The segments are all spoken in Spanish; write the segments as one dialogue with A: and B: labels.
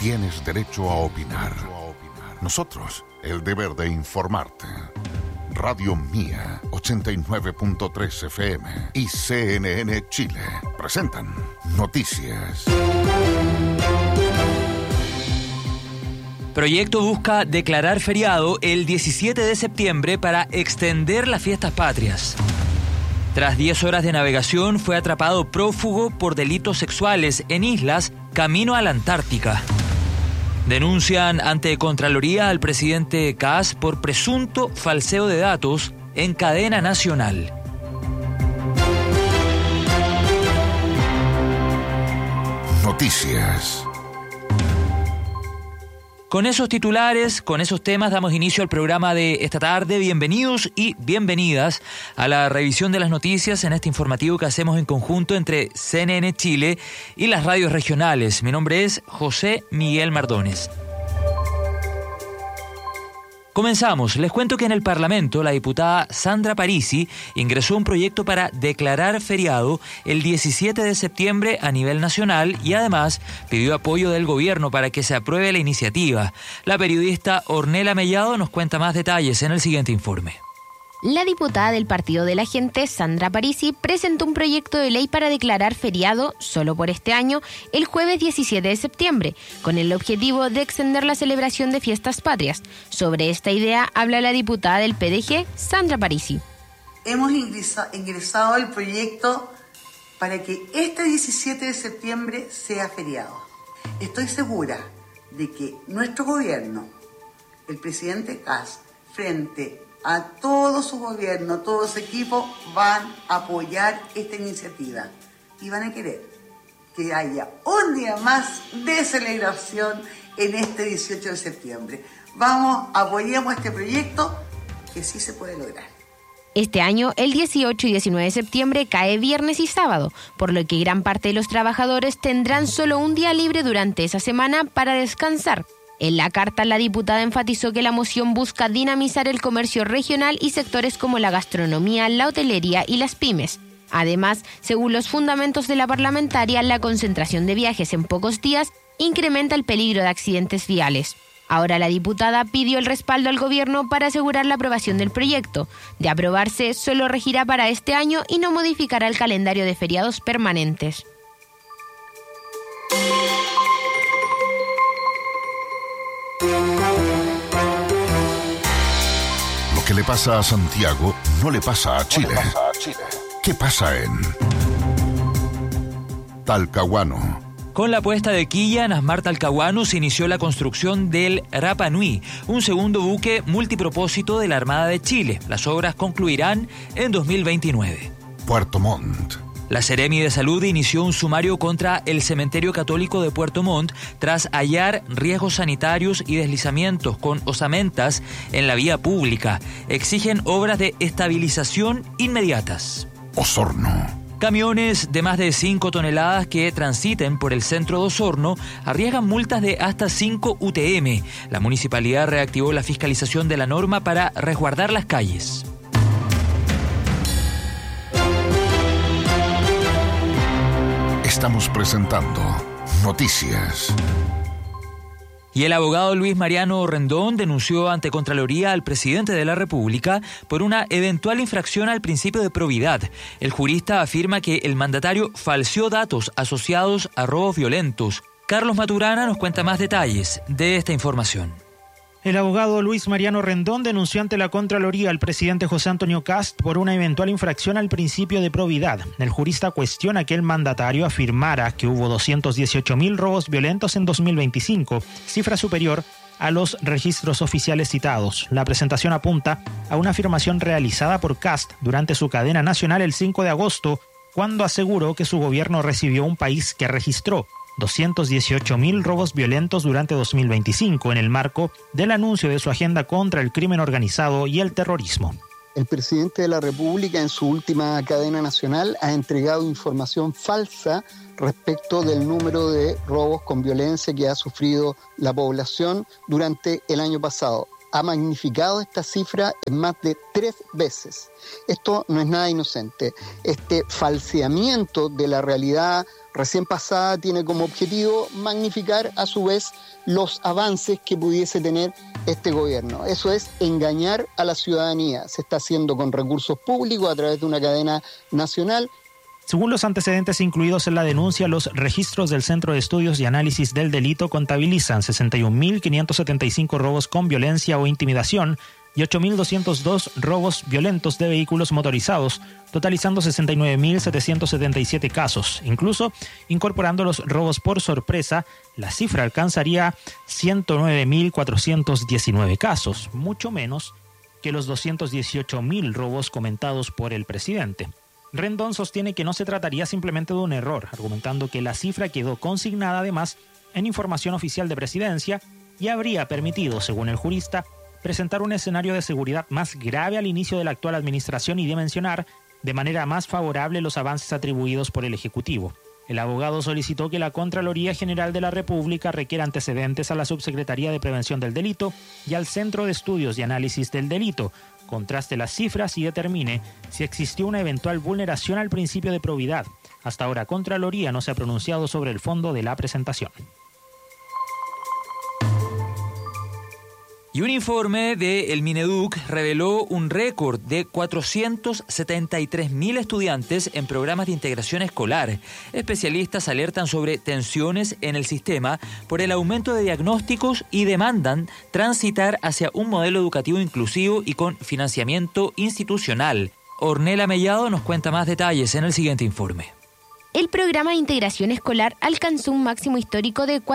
A: tienes derecho a opinar. Nosotros, el deber de informarte. Radio Mía, 89.3 FM y CNN Chile presentan Noticias.
B: Proyecto busca declarar feriado el 17 de septiembre para extender las fiestas patrias. Tras 10 horas de navegación, fue atrapado prófugo por delitos sexuales en islas camino a la Antártica. Denuncian ante Contraloría al presidente Kast por presunto falseo de datos en cadena nacional.
A: Noticias.
B: Con esos titulares, con esos temas, damos inicio al programa de esta tarde. Bienvenidos y bienvenidas a la revisión de las noticias en este informativo que hacemos en conjunto entre CNN Chile y las radios regionales. Mi nombre es José Miguel Mardones. Comenzamos. Les cuento que en el Parlamento la diputada Sandra Parisi ingresó un proyecto para declarar feriado el 17 de septiembre a nivel nacional y además pidió apoyo del gobierno para que se apruebe la iniciativa. La periodista Ornella Mellado nos cuenta más detalles en el siguiente informe.
C: La diputada del Partido de la Gente, Sandra Parisi, presentó un proyecto de ley para declarar feriado, solo por este año, el jueves 17 de septiembre, con el objetivo de extender la celebración de fiestas patrias. Sobre esta idea habla la diputada del PDG, Sandra Parisi.
D: Hemos ingresado el proyecto para que este 17 de septiembre sea feriado. Estoy segura de que nuestro gobierno, el presidente Kast, frente a todo su gobierno, todo su equipo, van a apoyar esta iniciativa y van a querer que haya un día más de celebración en este 18 de septiembre. Apoyemos este proyecto que sí se puede lograr.
C: Este año, el 18 y 19 de septiembre cae viernes y sábado, por lo que gran parte de los trabajadores tendrán solo un día libre durante esa semana para descansar. En la carta, la diputada enfatizó que la moción busca dinamizar el comercio regional y sectores como la gastronomía, la hotelería y las pymes. Además, según los fundamentos de la parlamentaria, la concentración de viajes en pocos días incrementa el peligro de accidentes viales. Ahora la diputada pidió el respaldo al gobierno para asegurar la aprobación del proyecto. De aprobarse, solo regirá para este año y no modificará el calendario de feriados permanentes.
A: Lo que le pasa a Santiago no le pasa a Chile. ¿Qué pasa en Talcahuano?
B: Con la puesta de quilla en Asmar Talcahuano se inició la construcción del Rapa Nui, un segundo buque multipropósito de la Armada de Chile. Las obras concluirán en 2029.
A: Puerto Montt.
B: La Seremi de Salud inició un sumario contra el Cementerio Católico de Puerto Montt tras hallar riesgos sanitarios y deslizamientos con osamentas en la vía pública. Exigen obras de estabilización inmediatas.
A: Osorno.
B: Camiones de más de 5 toneladas que transiten por el centro de Osorno arriesgan multas de hasta 5 UTM. La municipalidad reactivó la fiscalización de la norma para resguardar las calles.
A: Estamos presentando Noticias.
B: Y el abogado Luis Mariano Rendón denunció ante Contraloría al presidente de la República por una eventual infracción al principio de probidad. El jurista afirma que el mandatario falseó datos asociados a robos violentos. Carlos Maturana nos cuenta más detalles de esta información.
E: El abogado Luis Mariano Rendón denunció ante la Contraloría al presidente José Antonio Kast por una eventual infracción al principio de probidad. El jurista cuestiona que el mandatario afirmara que hubo 218.000 robos violentos en 2025, cifra superior a los registros oficiales citados. La presentación apunta a una afirmación realizada por Kast durante su cadena nacional el 5 de agosto, cuando aseguró que su gobierno recibió un país que registró 218.000 robos violentos durante 2025 en el marco del anuncio de su agenda contra el crimen organizado y el terrorismo.
F: El presidente de la República en su última cadena nacional ha entregado información falsa respecto del número de robos con violencia que ha sufrido la población durante el año pasado. ha magnificado esta cifra en más de 3 veces. Esto no es nada inocente. Este falseamiento de la realidad recién pasada tiene como objetivo magnificar a su vez los avances que pudiese tener este gobierno. Eso es engañar a la ciudadanía. Se está haciendo con recursos públicos a través de una cadena nacional.
E: Según los antecedentes incluidos en la denuncia, los registros del Centro de Estudios y Análisis del Delito contabilizan 61.575 robos con violencia o intimidación y 8.202 robos violentos de vehículos motorizados, totalizando 69.777 casos. Incluso, incorporando los robos por sorpresa, la cifra alcanzaría 109.419 casos, mucho menos que los 218.000 robos comentados por el presidente. Rendón sostiene que no se trataría simplemente de un error, argumentando que la cifra quedó consignada además en información oficial de Presidencia y habría permitido, según el jurista, presentar un escenario de seguridad más grave al inicio de la actual administración y dimensionar de manera más favorable los avances atribuidos por el Ejecutivo. El abogado solicitó que la Contraloría General de la República requiera antecedentes a la Subsecretaría de Prevención del Delito y al Centro de Estudios y Análisis del Delito, contraste las cifras y determine si existió una eventual vulneración al principio de probidad. Hasta ahora, Contraloría no se ha pronunciado sobre el fondo de la presentación.
B: Y un informe del Mineduc reveló un récord de 473.000 estudiantes en programas de integración escolar. Especialistas alertan sobre tensiones en el sistema por el aumento de diagnósticos y demandan transitar hacia un modelo educativo inclusivo y con financiamiento institucional. Ornella Mellado nos cuenta más detalles en el siguiente informe.
C: El programa de integración escolar alcanzó un máximo histórico de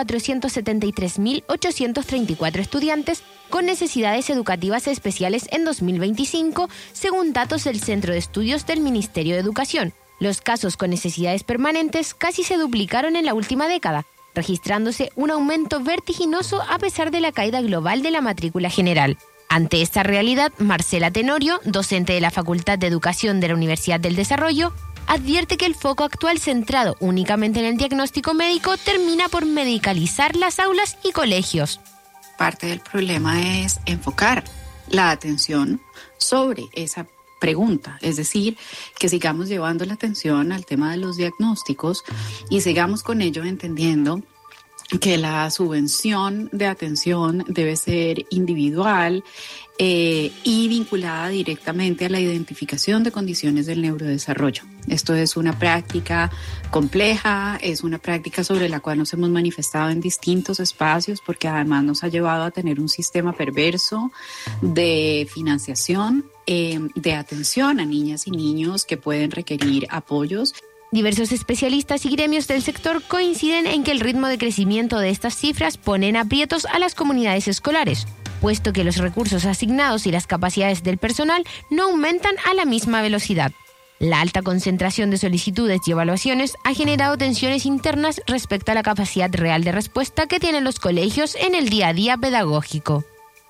C: 473.834 estudiantes con necesidades educativas especiales en 2025, según datos del Centro de Estudios del Ministerio de Educación. Los casos con necesidades permanentes casi se duplicaron en la última década, registrándose un aumento vertiginoso a pesar de la caída global de la matrícula general. Ante esta realidad, Marcela Tenorio, docente de la Facultad de Educación de la Universidad del Desarrollo, advierte que el foco actual centrado únicamente en el diagnóstico médico termina por medicalizar las aulas y colegios.
G: Parte del problema es enfocar la atención sobre esa pregunta, es decir, que sigamos llevando la atención al tema de los diagnósticos y sigamos con ello entendiendo que la subvención de atención debe ser individual y vinculada directamente a la identificación de condiciones del neurodesarrollo. Esto es una práctica compleja, es una práctica sobre la cual nos hemos manifestado en distintos espacios porque además nos ha llevado a tener un sistema perverso de financiación, de atención a niñas y niños que pueden requerir apoyos.
C: Diversos especialistas y gremios del sector coinciden en que el ritmo de crecimiento de estas cifras pone en aprietos a las comunidades escolares, puesto que los recursos asignados y las capacidades del personal no aumentan a la misma velocidad. La alta concentración de solicitudes y evaluaciones ha generado tensiones internas respecto a la capacidad real de respuesta que tienen los colegios en el día a día pedagógico.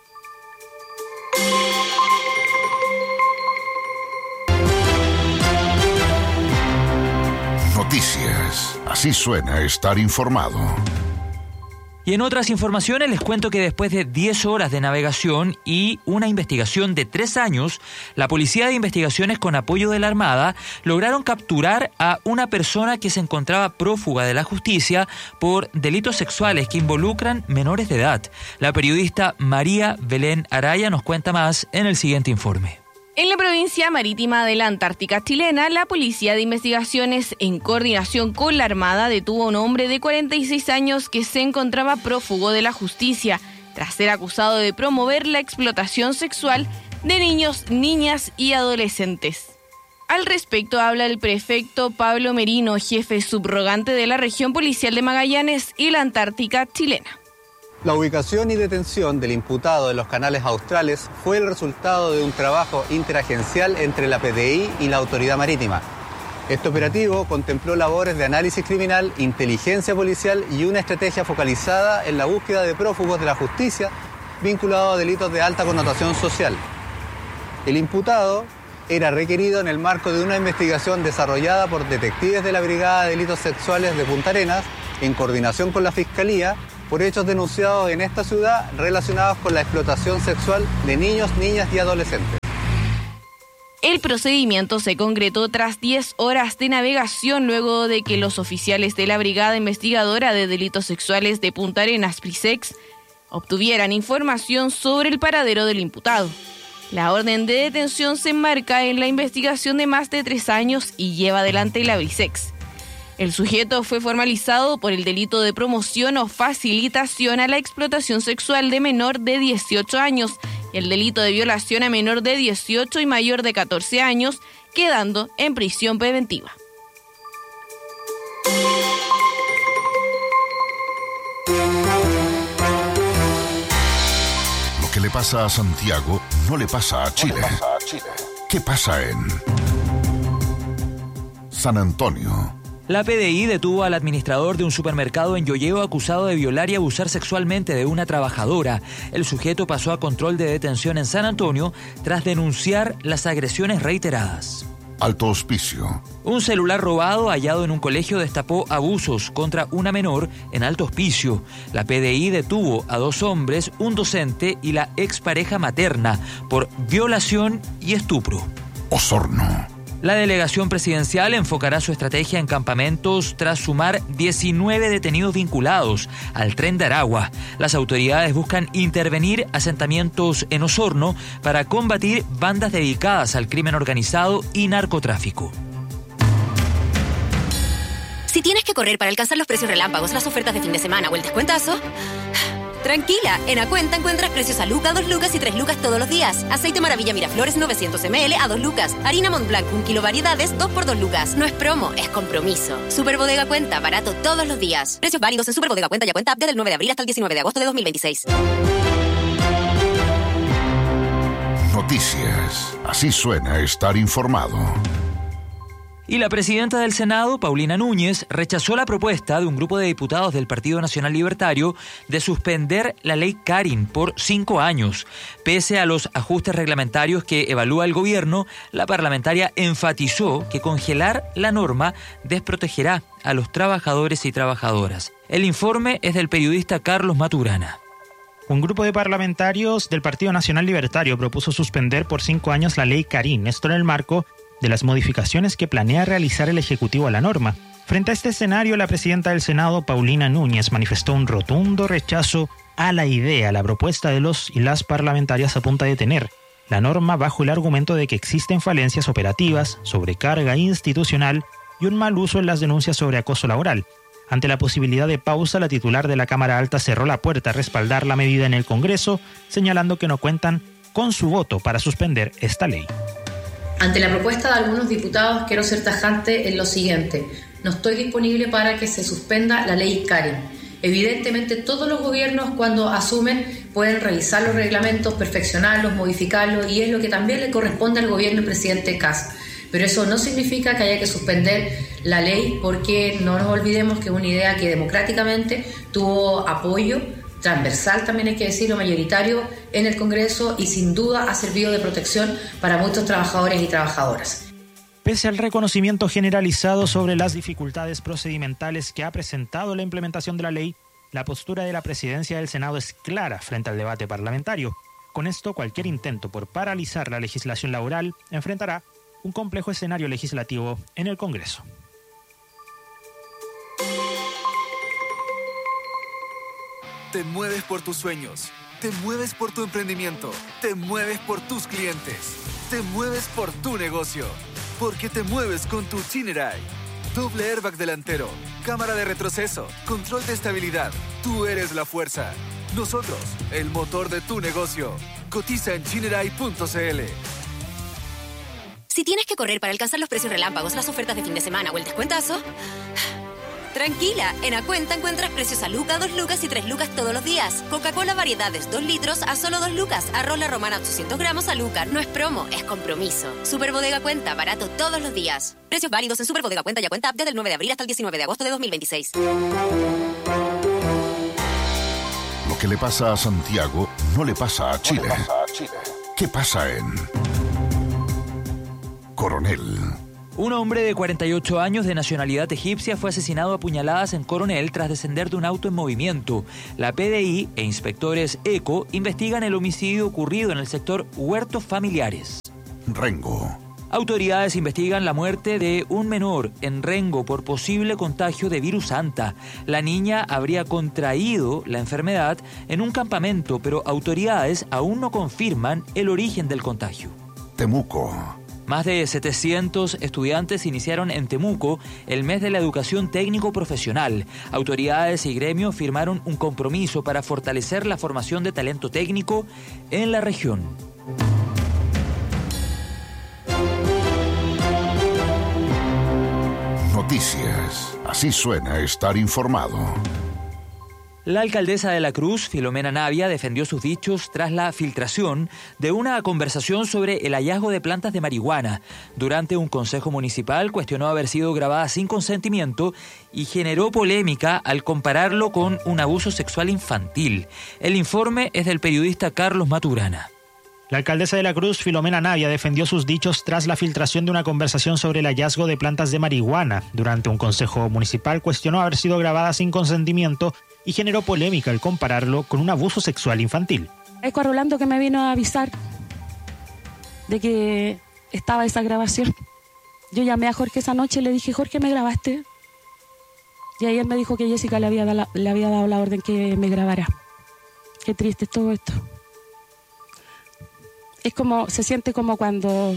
A: Noticias. Así suena estar informado.
B: Y en otras informaciones les cuento que después de 10 horas de navegación y una investigación de 3 años, la Policía de Investigaciones con apoyo de la Armada lograron capturar a una persona que se encontraba prófuga de la justicia por delitos sexuales que involucran menores de edad. La periodista María Belén Araya nos cuenta más en el siguiente informe.
H: En la provincia marítima de la Antártica chilena, la Policía de Investigaciones, en coordinación con la Armada, detuvo a un hombre de 46 años que se encontraba prófugo de la justicia, tras ser acusado de promover la explotación sexual de niños, niñas y adolescentes. Al respecto habla el prefecto Pablo Merino, jefe subrogante de la región policial de Magallanes y la Antártica chilena.
I: La ubicación y detención del imputado en los canales australes fue el resultado de un trabajo interagencial entre la PDI y la Autoridad Marítima. Este operativo contempló labores de análisis criminal, inteligencia policial y una estrategia focalizada en la búsqueda de prófugos de la justicia vinculados a delitos de alta connotación social. El imputado era requerido en el marco de una investigación desarrollada por detectives de la Brigada de Delitos Sexuales de Punta Arenas, en coordinación con la Fiscalía, por hechos denunciados en esta ciudad relacionados con la explotación sexual de niños, niñas y adolescentes.
H: El procedimiento se concretó tras 10 horas de navegación luego de que los oficiales de la Brigada Investigadora de Delitos Sexuales de Punta Arenas, BRISEX, obtuvieran información sobre el paradero del imputado. La orden de detención se enmarca en la investigación de más de 3 años y lleva adelante la BRISEX. El sujeto fue formalizado por el delito de promoción o facilitación a la explotación sexual de menor de 18 años y el delito de violación a menor de 18 y mayor de 14 años, quedando en prisión preventiva.
A: Lo que le pasa a Santiago no le pasa a Chile. ¿Qué pasa en San Antonio?
B: La PDI detuvo al administrador de un supermercado en Yoyeo acusado de violar y abusar sexualmente de una trabajadora. El sujeto pasó a control de detención en San Antonio tras denunciar las agresiones reiteradas.
A: Alto Hospicio.
B: Un celular robado hallado en un colegio destapó abusos contra una menor en Alto Hospicio. La PDI detuvo a 2 hombres, un docente y la expareja materna por violación y estupro.
A: Osorno.
B: La delegación presidencial enfocará su estrategia en campamentos tras sumar 19 detenidos vinculados al Tren de Aragua. Las autoridades buscan intervenir asentamientos en Osorno para combatir bandas dedicadas al crimen organizado y narcotráfico.
J: Si tienes que correr para alcanzar los precios relámpagos, las ofertas de fin de semana o el descuentazo, tranquila, en Acuenta encuentras precios a Luca, 2 lucas y 3 lucas todos los días. Aceite Maravilla Miraflores 900 ml a 2 lucas. Harina Montblanc 1 kilo variedades 2 por 2 lucas. No es promo, es compromiso. Superbodega Cuenta, barato todos los días. Precios válidos en Superbodega Cuenta y Acuenta desde el 9 de abril hasta el 19 de agosto de 2026.
A: Noticias. Así suena estar informado.
B: Y la presidenta del Senado, Paulina Núñez, rechazó la propuesta de un grupo de diputados del Partido Nacional Libertario de suspender la ley Karin por 5 años. Pese a los ajustes reglamentarios que evalúa el gobierno, la parlamentaria enfatizó que congelar la norma desprotegerá a los trabajadores y trabajadoras. El informe es del periodista Carlos Maturana.
E: Un grupo de parlamentarios del Partido Nacional Libertario propuso suspender por 5 años la ley Karin, esto en el marco de las modificaciones que planea realizar el Ejecutivo a la norma. Frente a este escenario, la presidenta del Senado, Paulina Núñez, manifestó un rotundo rechazo a la idea. La propuesta de los y las parlamentarias apunta a detener la norma bajo el argumento de que existen falencias operativas, sobrecarga institucional y un mal uso en las denuncias sobre acoso laboral. Ante la posibilidad de pausa, la titular de la Cámara Alta cerró la puerta a respaldar la medida en el Congreso, señalando que no cuentan con su voto para suspender esta ley.
K: Ante la propuesta de algunos diputados, quiero ser tajante en lo siguiente. No estoy disponible para que se suspenda la ley Karin. Evidentemente, todos los gobiernos, cuando asumen, pueden revisar los reglamentos, perfeccionarlos, modificarlos, y es lo que también le corresponde al gobierno del presidente Kast. Pero eso no significa que haya que suspender la ley, porque no nos olvidemos que es una idea que democráticamente tuvo apoyo transversal, también hay que decirlo, mayoritario en el Congreso, y sin duda ha servido de protección para muchos trabajadores y trabajadoras.
E: Pese al reconocimiento generalizado sobre las dificultades procedimentales que ha presentado la implementación de la ley, la postura de la presidencia del Senado es clara frente al debate parlamentario. Con esto, cualquier intento por paralizar la legislación laboral enfrentará un complejo escenario legislativo en el Congreso.
L: Te mueves por tus sueños, te mueves por tu emprendimiento, te mueves por tus clientes, te mueves por tu negocio, porque te mueves con tu Chinerai. Doble airbag delantero, cámara de retroceso, control de estabilidad. Tú eres la fuerza. Nosotros, el motor de tu negocio. Cotiza en chinerai.cl.
J: Si tienes que correr para alcanzar los precios relámpagos, las ofertas de fin de semana o el descuentazo, tranquila, en Acuenta encuentras precios a Luca, 2 lucas y 3 lucas todos los días. Coca-Cola variedades 2 litros a solo 2 lucas. Arroz La Romana 800 gramos a Luca. No es promo, es compromiso. Superbodega Cuenta, barato todos los días. Precios válidos en Superbodega Cuenta y Acuenta App desde el 9 de abril hasta el 19 de agosto de 2026.
A: Lo que le pasa a Santiago no le pasa a Chile. ¿Qué pasa en Coronel?
B: Un hombre de 48 años de nacionalidad egipcia fue asesinado a puñaladas en Coronel tras descender de un auto en movimiento. La PDI e inspectores ECO investigan el homicidio ocurrido en el sector Huertos Familiares.
A: Rengo.
B: Autoridades investigan la muerte de un menor en Rengo por posible contagio de virus Anta. La niña habría contraído la enfermedad en un campamento, pero autoridades aún no confirman el origen del contagio.
A: Temuco.
B: Más de 700 estudiantes iniciaron en Temuco el mes de la educación técnico-profesional. Autoridades y gremios firmaron un compromiso para fortalecer la formación de talento técnico en la región.
A: Noticias. Así suena estar informado.
B: La alcaldesa de La Cruz, Filomena Navia, defendió sus dichos tras la filtración de una conversación sobre el hallazgo de plantas de marihuana. Durante un consejo municipal cuestionó haber sido grabada sin consentimiento y generó polémica al compararlo con un abuso sexual infantil. El informe es del periodista Carlos Maturana.
E: La alcaldesa de La Cruz, Filomena Navia, defendió sus dichos tras la filtración de una conversación sobre el hallazgo de plantas de marihuana. Durante un consejo municipal cuestionó haber sido grabada sin consentimiento y generó polémica al compararlo con un abuso sexual infantil.
M: Es con Rolando que me vino a avisar de que estaba esa grabación. Yo llamé a Jorge esa noche y le dije, Jorge, ¿me grabaste? Y ahí él me dijo que Jessica le había dado la orden que me grabara. Qué triste es todo esto. Es como, se siente como cuando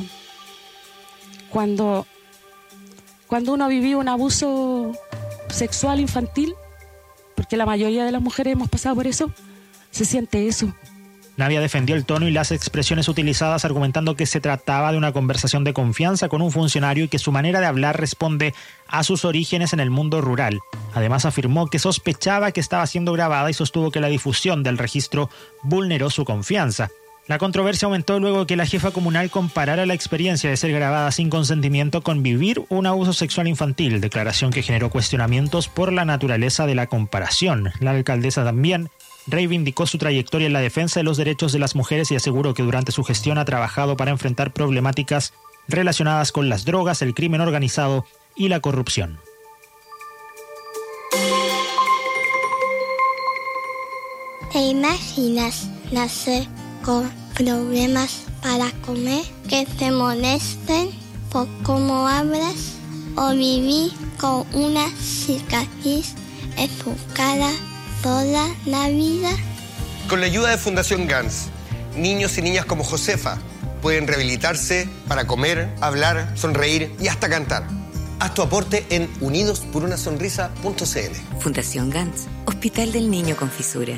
M: uno vivió un abuso sexual infantil, porque la mayoría de las mujeres hemos pasado por eso, se siente eso.
E: Navia defendió el tono y las expresiones utilizadas, argumentando que se trataba de una conversación de confianza con un funcionario y que su manera de hablar responde a sus orígenes en el mundo rural. Además afirmó que sospechaba que estaba siendo grabada y sostuvo que la difusión del registro vulneró su confianza. La controversia aumentó luego que la jefa comunal comparara la experiencia de ser grabada sin consentimiento con vivir un abuso sexual infantil, declaración que generó cuestionamientos por la naturaleza de la comparación. La alcaldesa también reivindicó su trayectoria en la defensa de los derechos de las mujeres y aseguró que durante su gestión ha trabajado para enfrentar problemáticas relacionadas con las drogas, el crimen organizado y la corrupción.
N: ¿Te imaginas nacer con problemas para comer, que te molesten por cómo hablas, o vivir con una cicatriz en tu cara toda la vida?
O: Con la ayuda de Fundación GANS, niños y niñas como Josefa pueden rehabilitarse para comer, hablar, sonreír y hasta cantar. Haz tu aporte en unidosporunasonrisa.cl.
J: Fundación GANS, Hospital del Niño con Fisura.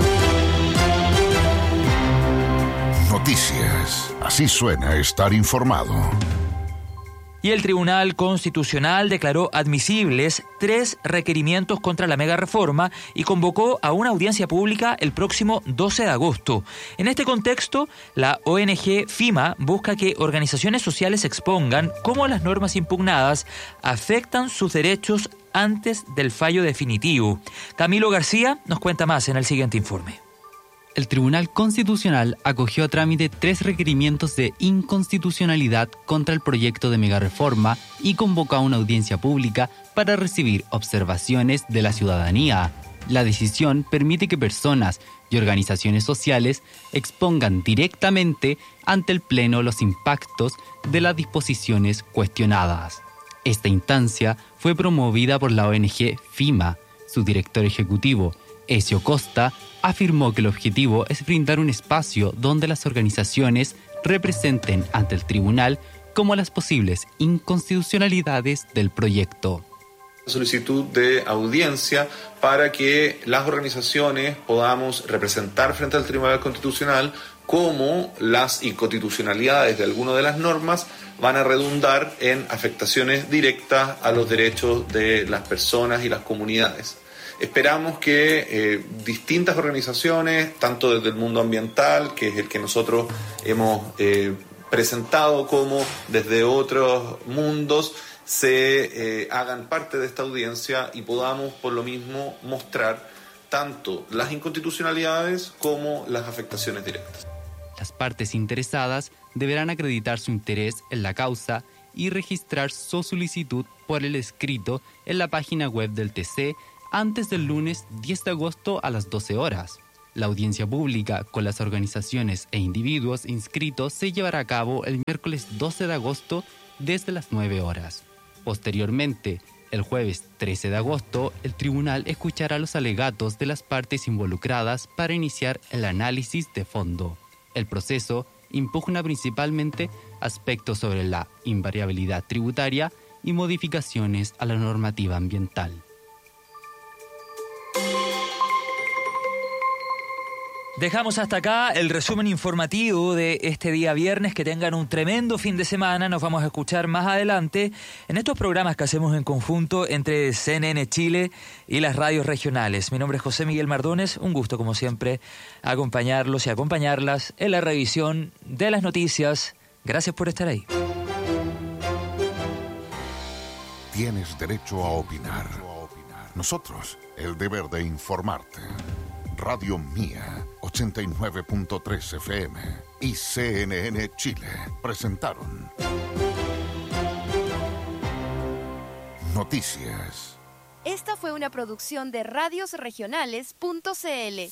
A: Noticias. Así suena estar informado.
B: Y el Tribunal Constitucional declaró admisibles 3 requerimientos contra la megareforma y convocó a una audiencia pública el próximo 12 de agosto. En este contexto, la ONG FIMA busca que organizaciones sociales expongan cómo las normas impugnadas afectan sus derechos antes del fallo definitivo. Camilo García nos cuenta más en el siguiente informe.
P: El Tribunal Constitucional acogió a trámite 3 requerimientos de inconstitucionalidad contra el proyecto de megareforma y convocó a una audiencia pública para recibir observaciones de la ciudadanía. La decisión permite que personas y organizaciones sociales expongan directamente ante el Pleno los impactos de las disposiciones cuestionadas. Esta instancia fue promovida por la ONG FIMA. Su director ejecutivo, Ezio Costa, afirmó que el objetivo es brindar un espacio donde las organizaciones representen ante el tribunal como las posibles inconstitucionalidades del proyecto.
Q: Solicitud de audiencia para que las organizaciones podamos representar frente al Tribunal Constitucional cómo las inconstitucionalidades de algunas de las normas van a redundar en afectaciones directas a los derechos de las personas y las comunidades. Esperamos que distintas organizaciones, tanto desde el mundo ambiental, que es el que nosotros hemos presentado, como desde otros mundos, se hagan parte de esta audiencia y podamos por lo mismo mostrar tanto las inconstitucionalidades como las afectaciones directas.
P: Las partes interesadas deberán acreditar su interés en la causa y registrar su solicitud por el escrito en la página web del TC antes del lunes 10 de agosto a las 12 horas. La audiencia pública con las organizaciones e individuos inscritos se llevará a cabo el miércoles 12 de agosto desde las 9 horas. Posteriormente, el jueves 13 de agosto, el tribunal escuchará los alegatos de las partes involucradas para iniciar el análisis de fondo. El proceso impugna principalmente aspectos sobre la invariabilidad tributaria y modificaciones a la normativa ambiental.
B: Dejamos hasta acá el resumen informativo de este día viernes. Que tengan un tremendo fin de semana. Nos vamos a escuchar más adelante en estos programas que hacemos en conjunto entre CNN Chile y las radios regionales. Mi nombre es José Miguel Mardones. Un gusto, como siempre, acompañarlos y acompañarlas en la revisión de las noticias. Gracias por estar ahí.
A: Tienes derecho a opinar. Nosotros, el deber de informarte. Radio Mía, 89.3 FM y CNN Chile presentaron Noticias.
R: Esta fue una producción de radiosregionales.cl.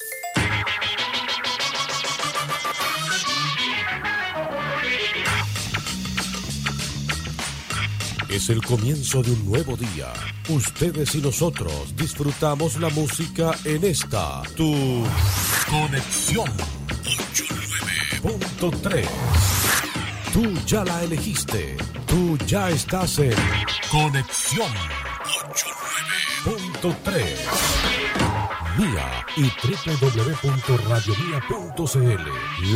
S: Es el comienzo de un nuevo día. Ustedes y nosotros disfrutamos la música en esta, tu Conexión 89.3. Tú ya la elegiste. Tú ya estás en Conexión 89.3. Mía y www.radiomia.cl.